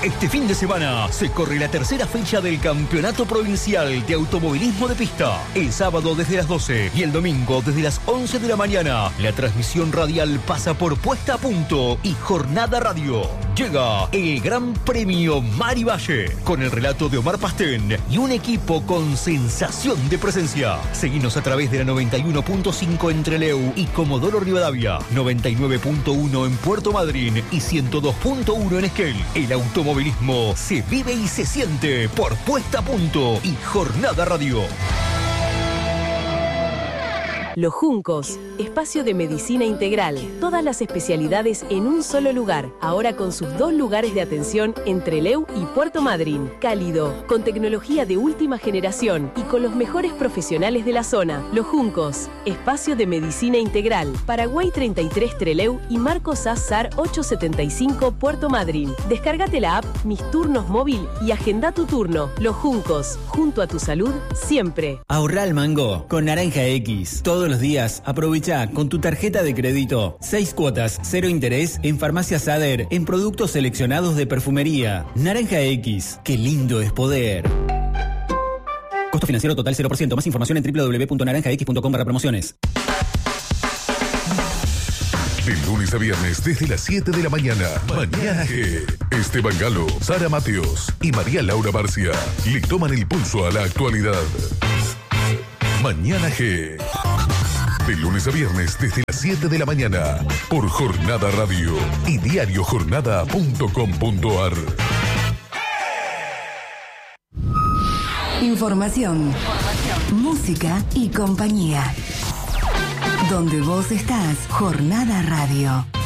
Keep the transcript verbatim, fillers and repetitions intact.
Este fin de semana se corre la tercera fecha del Campeonato Provincial de Automovilismo de Pista. El sábado desde las doce y el domingo desde las once de la mañana. La transmisión radial pasa por Puesta a Punto y Jornada Radio. Llega el Gran Premio Mari Valle con el relato de Omar Pastén y un equipo con sensación de presencia. Seguinos a través de la noventa y uno punto cinco en Trelew y Comodoro Rivadavia, noventa y nueve punto uno en Puerto Madryn y ciento dos punto uno en Esquel. El automovilismo se vive y se siente por Puesta a Punto y Jornada Radio. Los Juncos, espacio de medicina integral. Todas las especialidades en un solo lugar. Ahora con sus dos lugares de atención en Trelew y Puerto Madryn. Cálido, con tecnología de última generación y con los mejores profesionales de la zona. Los Juncos, espacio de medicina integral. Paraguay treinta y tres Trelew y Marcos Azar ochocientos setenta y cinco Puerto Madryn. Descárgate la app Mis Turnos Móvil y agenda tu turno. Los Juncos, junto a tu salud, siempre. Ahorra al mango con Naranja X. Todos los días aprovecha con tu tarjeta de crédito seis cuotas, cero interés en Farmacia Sader en productos seleccionados de perfumería. Naranja X, qué lindo es poder. Costo financiero total cero por ciento. Más información en doble u doble u doble u punto naranja x punto com barra promociones. De lunes a viernes desde las siete de la mañana. Mañana G. Esteban Galo, Sara Mateos y María Laura Barcia le toman el pulso a la actualidad. Mañana G. De lunes a viernes desde las siete de la mañana por Jornada Radio y diario jornada punto com punto ar. Información, música y compañía. Donde vos estás, Jornada Radio.